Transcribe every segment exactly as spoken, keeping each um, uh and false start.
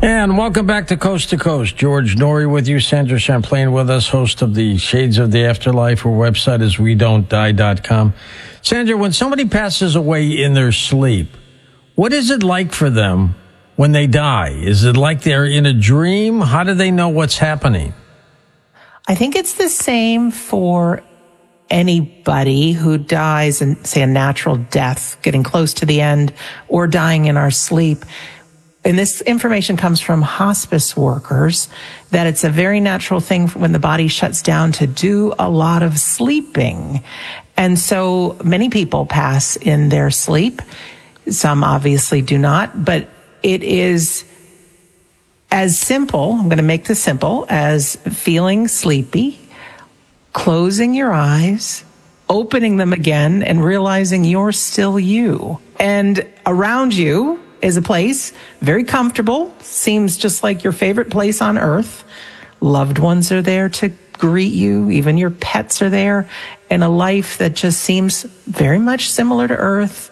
And welcome back to Coast to Coast. George Noory with you, Sandra Champlain with us, host of the Shades of the Afterlife. Our website is we don't die dot com. Sandra, when somebody passes away in their sleep, what is it like for them when they die? Is it like they're in a dream? How do they know what's happening? I think it's the same for anybody who dies in, say, a natural death, getting close to the end, or dying in our sleep. And this information comes from hospice workers, that it's a very natural thing when the body shuts down to do a lot of sleeping. And so many people pass in their sleep. Some obviously do not, but it is as simple, I'm going to make this simple, as feeling sleepy, closing your eyes, opening them again, and realizing you're still you. And around you is a place very comfortable, seems just like your favorite place on earth. Loved ones are there to greet you, even your pets are there, and a life that just seems very much similar to earth.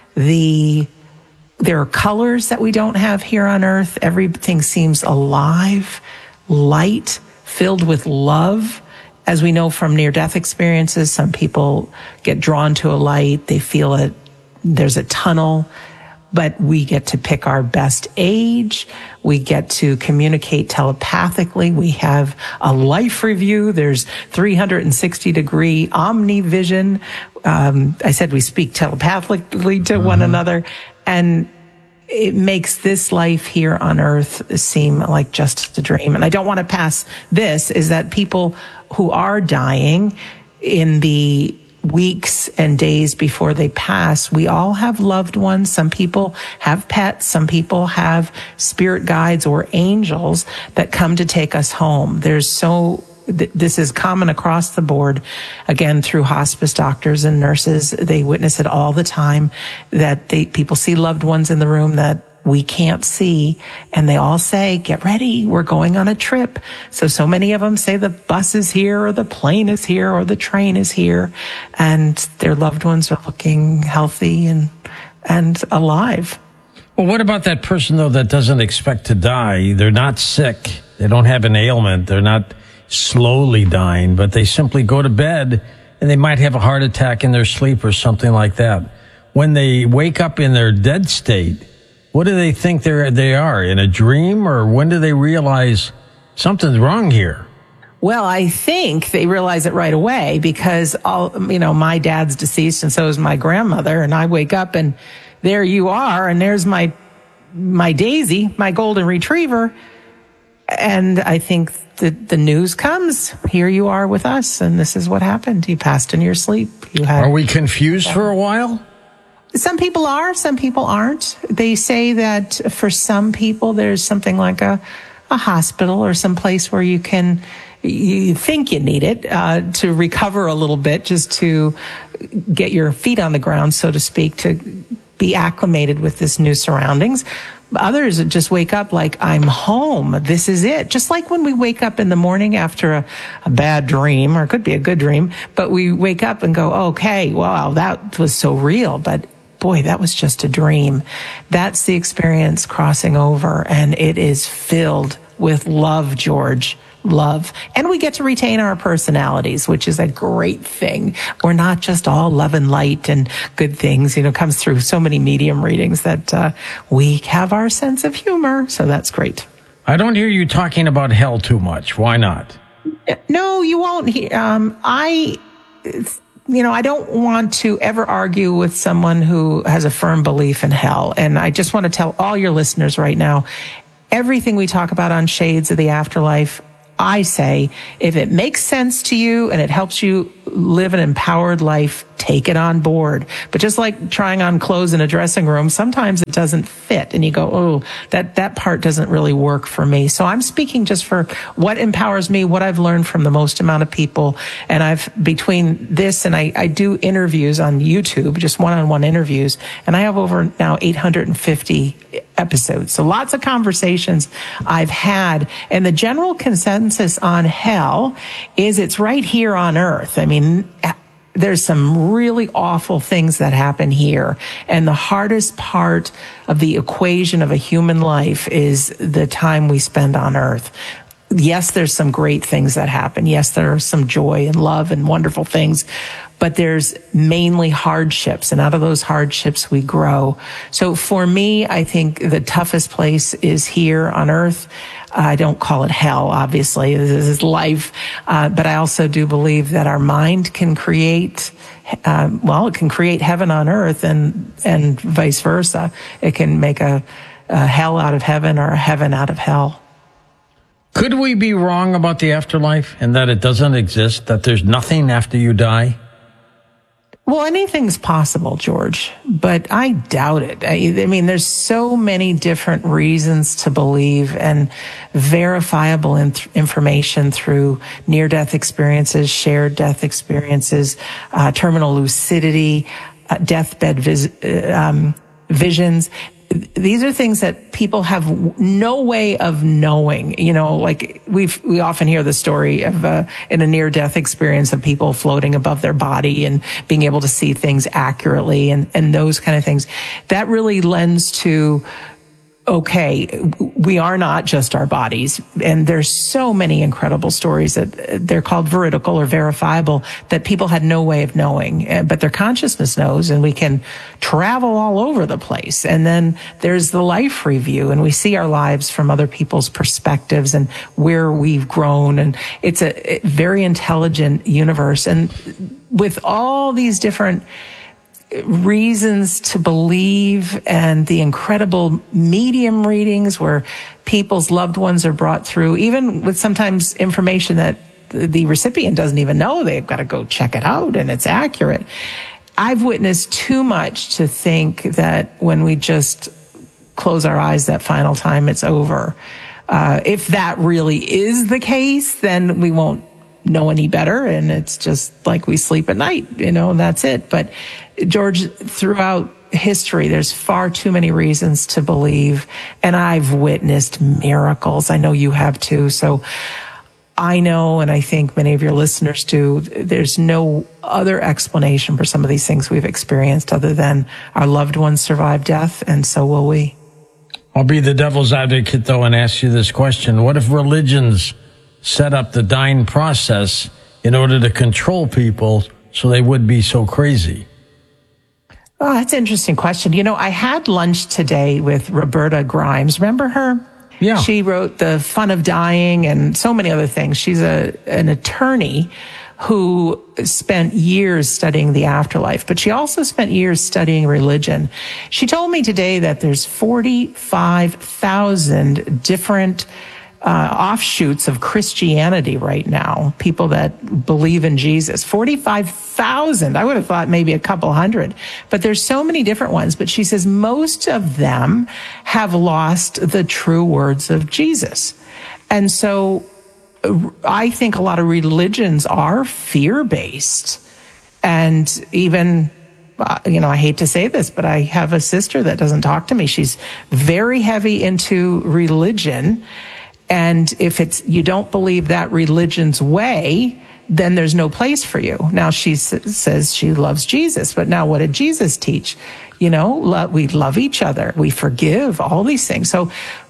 The there are colors that we don't have here on earth. Everything seems alive, light, filled with love. As we know from near-death experiences, some people get drawn to a light, they feel it, there's a tunnel. But we get to pick our best age. We get to communicate telepathically. We have a life review. There's three hundred sixty degree omnivision. Um, I said we speak telepathically to mm-hmm. one another. And it makes this life here on earth seem like just a dream. And I don't want to pass this, is that people who are dying in the weeks and days before they pass, we all have loved ones. Some people have pets. Some people have spirit guides or angels that come to take us home. There's so, th- this is common across the board. Again, through hospice doctors and nurses, they witness it all the time, that they, people see loved ones in the room that we can't see, and they all say, get ready, we're going on a trip. So, so many of them say the bus is here, or the plane is here, or the train is here, and their loved ones are looking healthy and, and alive. Well, what about that person, though, that doesn't expect to die? They're not sick. They don't have an ailment. They're not slowly dying, but they simply go to bed, and they might have a heart attack in their sleep or something like that. When they wake up in their dead state, what do they think they're, they are, in a dream, or when do they realize something's wrong here? Well, I think they realize it right away, because all, you know, my dad's deceased and so is my grandmother, and I wake up and there you are, and there's my, my Daisy, my golden retriever. And I think the, the news comes, here you are with us, and this is what happened. You passed in your sleep. You had. Are we confused for a while? Some people are, some people aren't. They say that for some people, there's something like a, a hospital or some place where you can, you think you need it, uh, to recover a little bit, just to get your feet on the ground, so to speak, to be acclimated with this new surroundings. Others just wake up like, I'm home. This is it. Just like when we wake up in the morning after a, a bad dream, or it could be a good dream, but we wake up and go, okay, wow, that was so real. But boy, that was just a dream. That's the experience crossing over, and it is filled with love, George, love. And we get to retain our personalities, which is a great thing. We're not just all love and light and good things. You know, comes through so many medium readings that uh, we have our sense of humor. So that's great. I don't hear you talking about hell too much. Why not? No, you won't hear. Um, I... You know, I don't want to ever argue with someone who has a firm belief in hell. And I just want to tell all your listeners right now, everything we talk about on Shades of the Afterlife, I say, if it makes sense to you and it helps you live an empowered life, take it on board. But just like trying on clothes in a dressing room, sometimes it doesn't fit and you go, oh, that, that part doesn't really work for me. So I'm speaking just for what empowers me, what I've learned from the most amount of people. And I've, between this and I, I do interviews on YouTube, just one-on-one interviews, and I have over now eight hundred fifty episodes. So lots of conversations I've had. And the general consensus on hell is it's right here on earth. I mean, there's some really awful things that happen here. And the hardest part of the equation of a human life is the time we spend on earth. Yes, there's some great things that happen. Yes, there are some joy and love and wonderful things, but there's mainly hardships, and out of those hardships we grow. So for me, I think the toughest place is here on earth. I don't call it hell, obviously. This is life. Uh, but I also do believe that our mind can create, um, well, it can create heaven on earth and, and vice versa. It can make a, a hell out of heaven or a heaven out of hell. Could we be wrong about the afterlife and that it doesn't exist, that there's nothing after you die? Well, anything's possible, George, but I doubt it. I, I mean, there's so many different reasons to believe, and verifiable in- information through near-death experiences, shared death experiences, uh, terminal lucidity, uh, deathbed vis- uh, um, visions. These are things that people have no way of knowing. You know, like we've, we often hear the story of, uh, in a near-death experience of people floating above their body and being able to see things accurately and, and those kind of things. That really lends to, okay, we are not just our bodies. And there's so many incredible stories that they're called veridical or verifiable that people had no way of knowing, but their consciousness knows, and we can travel all over the place. And then there's the life review, and we see our lives from other people's perspectives and where we've grown. And it's a very intelligent universe. And with all these different reasons to believe and the incredible medium readings where people's loved ones are brought through, even with sometimes information that the recipient doesn't even know, they've got to go check it out and it's accurate. I've witnessed too much to think that when we just close our eyes that final time, it's over. Uh, if that really is the case, then we won't know any better, and it's just like we sleep at night, you know, and that's it. But George, throughout history, there's far too many reasons to believe, and I've witnessed miracles. I know you have too. So I know, and I think many of your listeners do, there's no other explanation for some of these things we've experienced other than our loved ones survived death, and so will we. I'll be the devil's advocate, though, and ask you this question. What if religions set up the dying process in order to control people so they would be so crazy? Oh, that's an interesting question. You know, I had lunch today with Roberta Grimes. Remember her? Yeah. She wrote The Fun of Dying and so many other things. She's a an attorney who spent years studying the afterlife, but she also spent years studying religion. She told me today that there's forty-five thousand different Uh, offshoots of Christianity right now, people that believe in Jesus. forty-five thousand. I would have thought maybe a couple hundred, but there's so many different ones. But she says most of them have lost the true words of Jesus. And so I think a lot of religions are fear-based. And even, uh, you know, I hate to say this, but I have a sister that doesn't talk to me. She's very heavy into religion. And if it's, you don't believe that religion's way, then there's no place for you. Now she s- says she loves Jesus, but now what did Jesus teach? You know, lo- we love each other. We forgive, all these things. So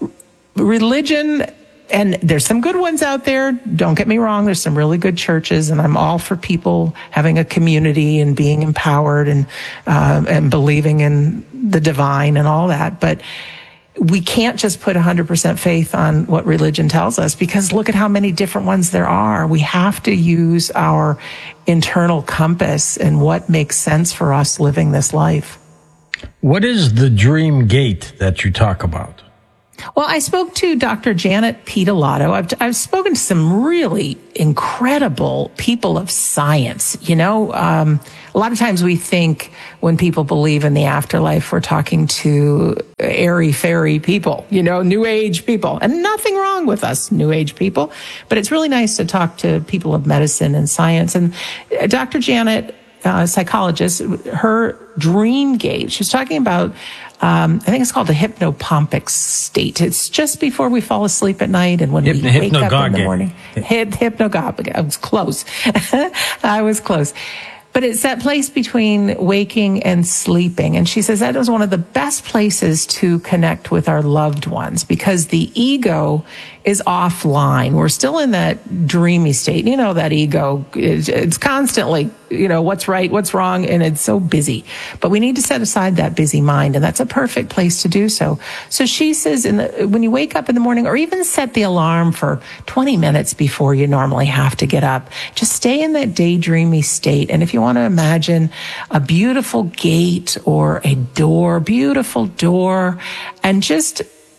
religion, and there's some good ones out there. Don't get me wrong. There's some really good churches, and I'm all for people having a community and being empowered and, uh, and believing in the divine and all that. But we can't just put one hundred percent faith on what religion tells us, because look at how many different ones there are. We have to use our internal compass and what makes sense for us living this life. What is the dream gate that you talk about? Well, I spoke to Doctor Janet Piedolato. I've, I've spoken to some really incredible people of science. You know, um, a lot of times we think when people believe in the afterlife, we're talking to airy-fairy people, you know, New Age people. And nothing wrong with us New Age people, but it's really nice to talk to people of medicine and science. And Doctor Janet, uh, psychologist, her dream gate, she was talking about Um, I think it's called the hypnopompic state. It's just before we fall asleep at night and when Hyp- we wake up in the hypnagogic. morning. Hyp- hypnagogic. I was close. I was close. But it's that place between waking and sleeping. And she says that is one of the best places to connect with our loved ones because the ego is offline. We're still in that dreamy state. You know, that ego, is, it's constantly, you know, what's right, what's wrong, and it's so busy. But we need to set aside that busy mind, and that's a perfect place to do so. So she says in the, when you wake up in the morning, or even set the alarm for twenty minutes before you normally have to get up, just stay in that daydreamy state. And if you want to imagine a beautiful gate or a door, beautiful door, and just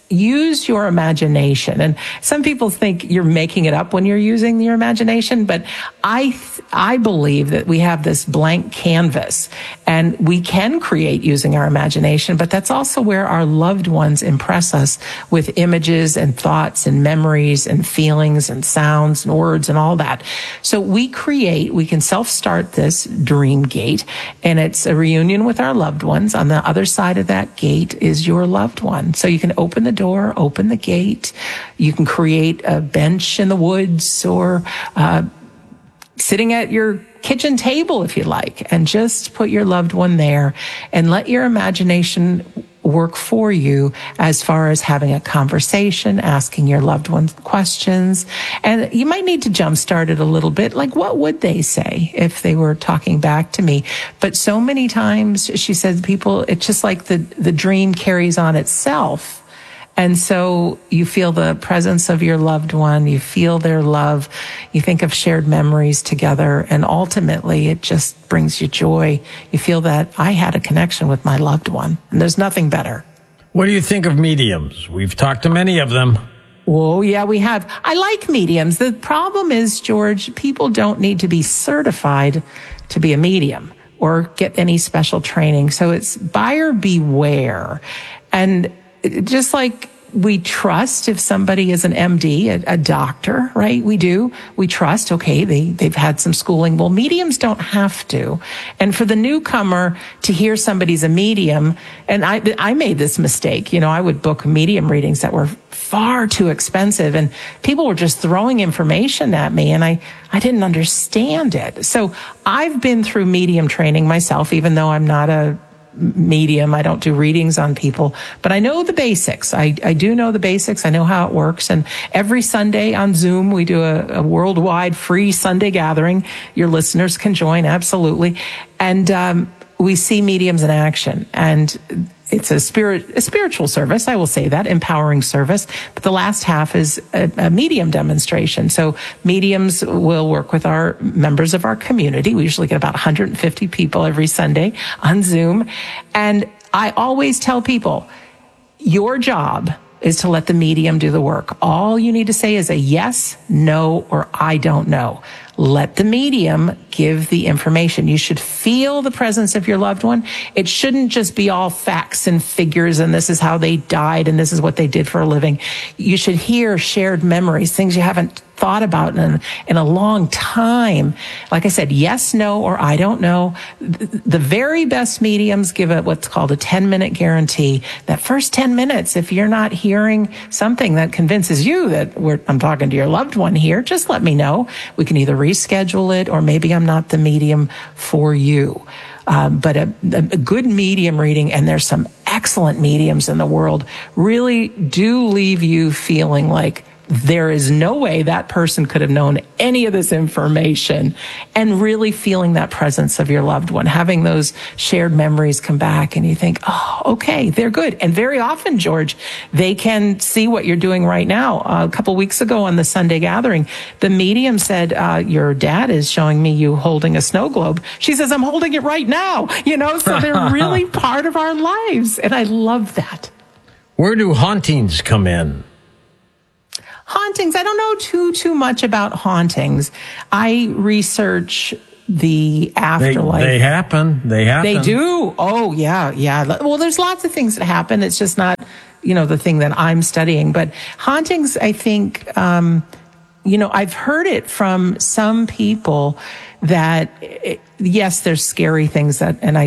use your imagination. And some people think you're making it up when you're using your imagination, but I th- I believe that we have this blank canvas and we can create using our imagination, but that's also where our loved ones impress us with images and thoughts and memories and feelings and sounds and words and all that. So we create, we can self-start this dream gate, and it's a reunion with our loved ones. On the other side of that gate is your loved one. So you can open the door, open the gate. You can create a bench in the woods or uh, sitting at your kitchen table if you like, and just put your loved one there and let your imagination work for you as far as having a conversation, asking your loved ones questions. And you might need to jumpstart it a little bit. Like, what would they say if they were talking back to me? But so many times, she said, people, it's just like the, the dream carries on itself. And so you feel the presence of your loved one, you feel their love, you think of shared memories together, and ultimately it just brings you joy. You feel that I had a connection with my loved one, and there's nothing better. What do you think of mediums? We've talked to many of them. Oh, yeah, we have. I like mediums. The problem is, George, people don't need to be certified to be a medium or get any special training. So it's buyer beware. And just like we trust if somebody is an M D, a, a doctor, right? We do. We trust, okay, they, they've had some schooling. Well, mediums don't have to. And for the newcomer to hear somebody's a medium, and I, I made this mistake. You know, I would book medium readings that were far too expensive, and people were just throwing information at me, and I, I didn't understand it. So I've been through medium training myself, even though I'm not a medium. I don't do readings on people, but I know the basics. I, I do know the basics. I know how it works. And every Sunday on Zoom, we do a, a worldwide free Sunday gathering. Your listeners can join, absolutely. And um, we see mediums in action. And it's a spirit, a spiritual service. I will say that, empowering service. But the last half is a, a medium demonstration. So mediums will work with our members of our community. We usually get about one hundred fifty people every Sunday on Zoom. And I always tell people, your job is to let the medium do the work. All you need to say is a yes, no, or I don't know. Let the medium give the information. You should feel the presence of your loved one. It shouldn't just be all facts and figures and this is how they died and this is what they did for a living. You should hear shared memories, things you haven't thought about in, in a long time. Like I said, yes, no, or I don't know. The very best mediums give it what's called a ten-minute guarantee. That first ten minutes, if you're not hearing something that convinces you that we're, I'm talking to your loved one here, just let me know. We can either reschedule it, or maybe I'm not the medium for you. Um, but a, a good medium reading, and there's some excellent mediums in the world, really do leave you feeling like there is no way that person could have known any of this information, and really feeling that presence of your loved one, having those shared memories come back, and you think, oh, okay, they're good. And very often, George, they can see what you're doing right now. Uh, a couple weeks ago on the Sunday gathering, the medium said, uh, your dad is showing me you holding a snow globe. She says, I'm holding it right now, you know, so they're really part of our lives. And I love that. Where do hauntings come in? Hauntings, I don't know too, too much about hauntings. I research the afterlife. They, they happen. They happen. They do. Oh, yeah, yeah. Well, there's lots of things that happen. It's just not, you know, the thing that I'm studying. But hauntings, I think, um, you know, I've heard it from some people that, it, yes, there's scary things that, and I,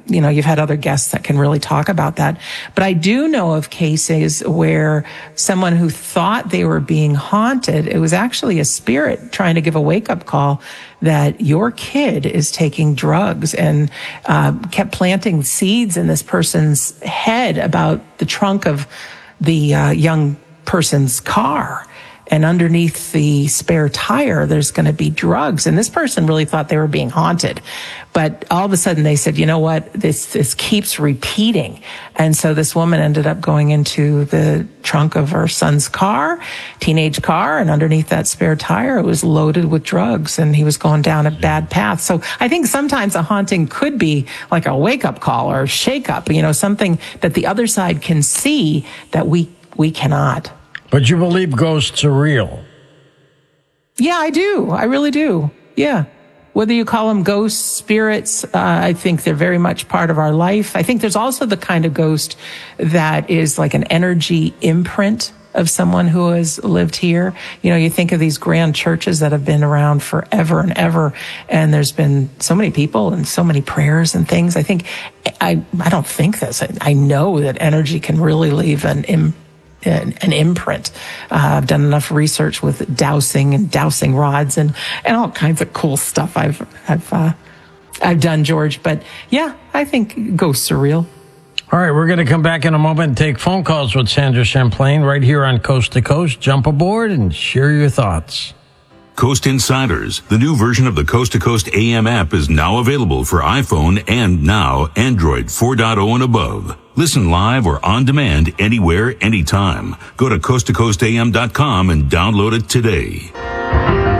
you know, you've had other guests that can really talk about that. But I do know of cases where someone who thought they were being haunted, it was actually a spirit trying to give a wake-up call that your kid is taking drugs, and uh, kept planting seeds in this person's head about the trunk of the uh, young person's car. And underneath the spare tire, there's going to be drugs. And this person really thought they were being haunted. But all of a sudden they said, you know what, this, this keeps repeating. And so this woman ended up going into the trunk of her son's car, teenage car, and underneath that spare tire, it was loaded with drugs, and he was going down a bad path. So I think sometimes a haunting could be like a wake-up call or a shake-up, you know, something that the other side can see that we, we cannot. But you believe ghosts are real? Yeah, I do. I really do. Yeah. Whether you call them ghosts, spirits, uh, I think they're very much part of our life. I think there's also the kind of ghost that is like an energy imprint of someone who has lived here. You know, you think of these grand churches that have been around forever and ever, and there's been so many people and so many prayers and things. I think, I, I don't think this. I, I know that energy can really leave an imprint. An, an imprint. Uh, I've done enough research with dowsing and dowsing rods and, and all kinds of cool stuff I've I've uh, I've done, George. But yeah, I think ghosts are real. All right, we're going to come back in a moment and take phone calls with Sandra Champlain right here on Coast to Coast. Jump aboard and share your thoughts. Coast Insiders, the new version of the Coast to Coast A M app, is now available for iPhone and now Android four point oh and above. Listen live or on demand anywhere, anytime. Go to coast to coast a m dot com and download it today.